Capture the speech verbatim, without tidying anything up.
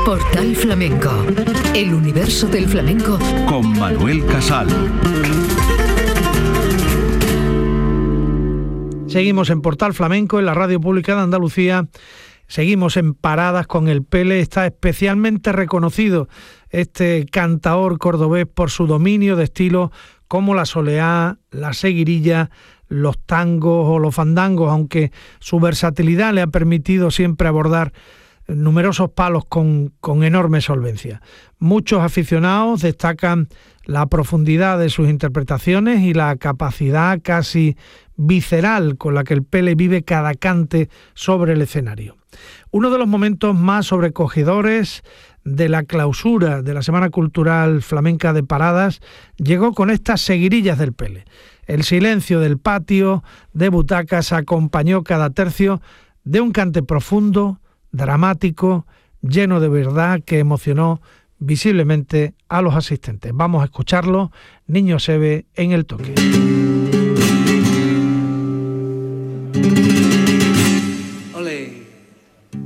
Portal Flamenco, el universo del flamenco con Manuel Casal. Seguimos en Portal Flamenco, en la Radio Pública de Andalucía. Seguimos en Paradas con el Pele. Está especialmente reconocido este cantaor cordobés por su dominio de estilos como la soleá, la seguirilla, los tangos o los fandangos, aunque su versatilidad le ha permitido siempre abordar numerosos palos con, con enorme solvencia. Muchos aficionados destacan la profundidad de sus interpretaciones y la capacidad casi visceral con la que el Pele vive cada cante sobre el escenario. Uno de los momentos más sobrecogedores de la clausura de la Semana Cultural Flamenca de Paradas llegó con estas seguirillas del Pele. El silencio del patio de butacas acompañó cada tercio de un cante profundo, dramático, lleno de verdad, que emocionó visiblemente a los asistentes. Vamos a escucharlo, Niño Sebe en el toque.